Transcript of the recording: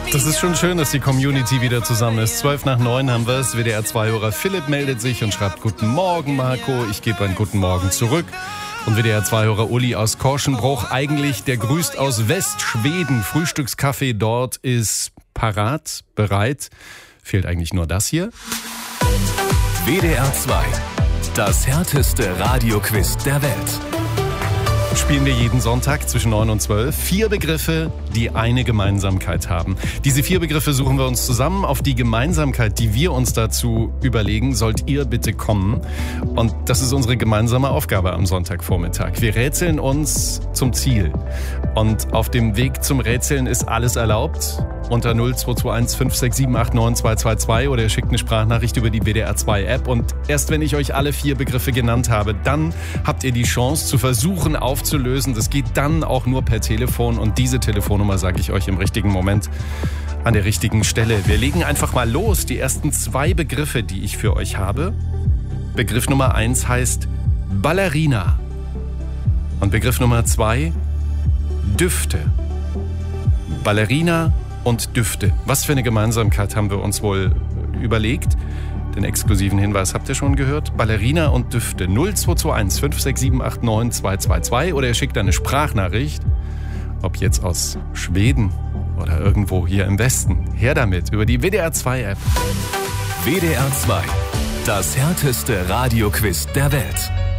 Das ist schon schön, dass die Community wieder zusammen ist. 8:12 haben wir es. WDR-2-Hörer Philipp meldet sich und schreibt: Guten Morgen, Marco. Ich gebe einen guten Morgen zurück. Und WDR-2-Hörer Uli aus Korschenbruch, eigentlich, der grüßt aus Westschweden. Frühstückskaffee dort ist parat, bereit. Fehlt eigentlich nur das hier. WDR 2, das härteste Radioquiz der Welt. Spielen wir jeden Sonntag zwischen 9 und 12. 4 Begriffe, die eine Gemeinsamkeit haben. Diese 4 Begriffe suchen wir uns zusammen. Auf die Gemeinsamkeit, die wir uns dazu überlegen, sollt ihr bitte kommen. Und das ist unsere gemeinsame Aufgabe am Sonntagvormittag. Wir rätseln uns zum Ziel. Und auf dem Weg zum Rätseln ist alles erlaubt. Unter 0221 567 89222 oder ihr schickt eine Sprachnachricht über die WDR-2-App. Und erst wenn ich euch alle 4 Begriffe genannt habe, dann habt ihr die Chance zu versuchen aufzulösen. Das geht dann auch nur per Telefon und diese Telefonnummer sage ich euch im richtigen Moment an der richtigen Stelle. Wir legen einfach mal los. Die ersten 2 Begriffe, die ich für euch habe. Begriff Nummer 1 heißt Ballerina. Und Begriff Nummer 2 Düfte. Ballerina und Düfte. Was für eine Gemeinsamkeit haben wir uns wohl überlegt? Den exklusiven Hinweis habt ihr schon gehört. Ballerina und Düfte. 0221 567 89222 oder ihr schickt eine Sprachnachricht, ob jetzt aus Schweden oder irgendwo hier im Westen. Her damit über die WDR-2-App. WDR 2, das härteste Radioquiz der Welt.